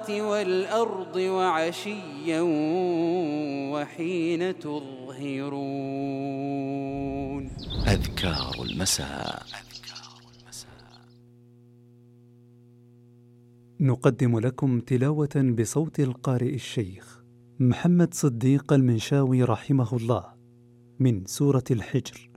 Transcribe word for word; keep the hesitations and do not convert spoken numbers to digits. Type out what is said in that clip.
والأرض وعشيا وحين تظهرون. أذكار المساء. نقدم لكم تلاوة بصوت القارئ الشيخ محمد صديق المنشاوي رحمه الله من سورة الحجر،